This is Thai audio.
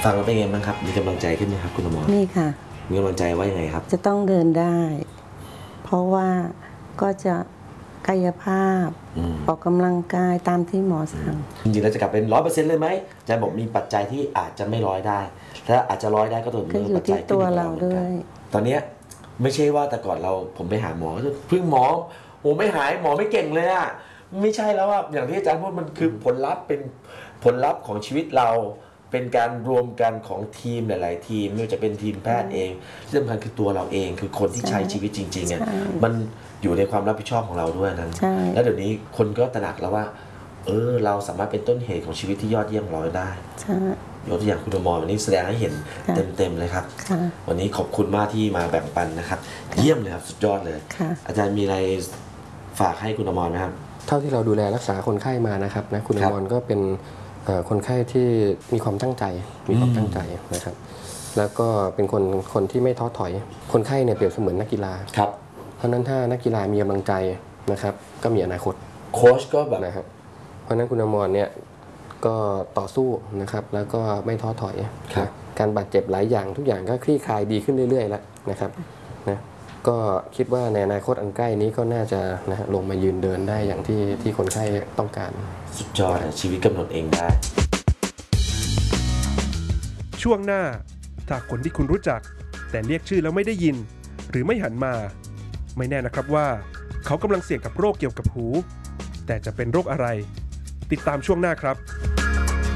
ฟังแล้วเป็นไงบ้างครับมีกำลังใจขึ้นไหมครับคุณหมอนี่ค่ะมีกำลังใจว่ายังไงครับจะต้องเดินได้เพราะว่าก็จะกายภาพออกกำลังกายตามที่หมอสั่งจริงๆแล้วจะกลับเป็น100%เลยไหมอาจารย์บอกมีปัจจัยที่อาจจะไม่ร้อยได้ถ้าอาจจะร้อยได้ก็ต้องอยู่ที่ตัวเราด้วยตอนนี้ไม่ใช่ว่าแต่ก่อนผมไปหาหมอเพิ่งหมอโอ้ไม่หายหมอไม่เก่งเลยอ่ะไม่ใช่แล้วอ่ะอย่างที่อาจารย์พูดมันคือผลลัพธ์เป็นผลลัพธ์ของชีวิตเราเป็นการรวมกันของทีมหลายๆทีมไม่ว่าจะเป็นทีมแพทย์เองที่สำคัญคือตัวเราเองคือคนที่ใช้ชีวิตจริงๆอ่ะมันอยู่ในความรับผิดชอบของเราด้วยนั้นแล้วเดี๋ยวนี้คนก็ตระหนักแล้วว่าเราสามารถเป็นต้นเหตุของชีวิตที่ยอดเยี่ยมเราได้ยกตัวอย่างคุณหมอวันนี้แสดงให้เห็นเต็มๆเลยครับวันนี้ขอบคุณมากที่มาแบ่งปันนะครับเยี่ยมเลยครับสุดยอดเลยอาจารย์มีอะไรฝากให้คุณหมอไหมครับเท่าที่เราดูแลรักษาคนไข้มานะครับนะคุณหมอก็เป็นคนไข้ที่มีความตั้งใจนะครับแล้วก็เป็นคนที่ไม่ท้อถอยคนไข้เนี่ยเปรียบเสมือนนักกีฬาครับเพราะนั้นถ้านักกีฬามีกำลังใจนะครับก็มีอนาคตโค้ชก็แบบนะครับเพราะนั้นคุณอมรเนี่ยก็ต่อสู้นะครับแล้วก็ไม่ท้อถอยนะการบาดเจ็บหลายอย่างทุกอย่างก็คลี่คลายดีขึ้นเรื่อยๆแล้วนะครับนะก็คิดว่าในอนาคตอันใกล้นี้ก็น่าจะนะลงมายืนเดินได้อย่างที่คนไข้ต้องการสุดยอดชีวิตกำหนดเองได้ช่วงหน้าถ้าคนที่คุณรู้จักแต่เรียกชื่อแล้วไม่ได้ยินหรือไม่หันมาไม่แน่นะครับว่าเขากำลังเสี่ยงกับโรคเกี่ยวกับหูแต่จะเป็นโรคอะไรติดตามช่วงหน้าครับ